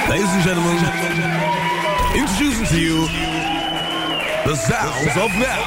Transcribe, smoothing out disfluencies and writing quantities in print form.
Ladies and gentlemen, introducing to you the sounds of now.